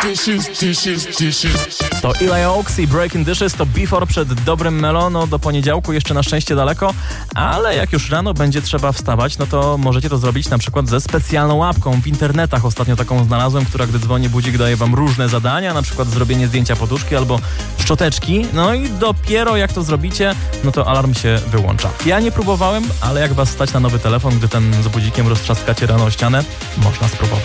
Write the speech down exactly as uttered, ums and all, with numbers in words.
dishes, dishes, dishes. To Eli Oaks i Breaking Dishes, to Before przed dobrym Melo. No do poniedziałku jeszcze na szczęście daleko, ale jak już rano będzie trzeba wstawać, no to możecie to zrobić na przykład ze specjalną łapką. W internetach ostatnio taką znalazłem, która gdy dzwoni budzik daje wam różne zadania, na przykład zrobienie zdjęcia poduszki albo szczoteczki. No i dopiero jak to zrobicie, no to alarm się wyłącza. Ja nie próbowałem, ale jak was stać na nowy telefon, gdy ten z budzikiem roztrzaskacie rano o ścianę, można spróbować.